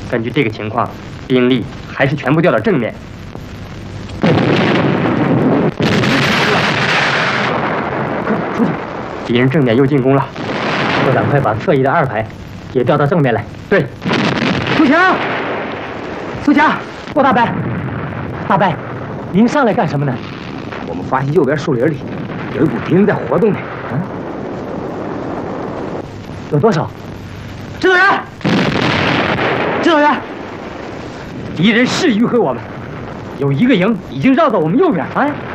根据这个情况，兵力还是全部调到正面。出去！敌人正面又进攻了，就赶快把侧翼的2排也调到正面来。对，苏强，苏强，郭大伯，大伯，您上来干什么呢？ 我们发现右边树林里有一股敌人在活动呢。 嗯，有多少？指导员，指导员，敌人是迂回我们，有一个营已经绕到我们右边。哎。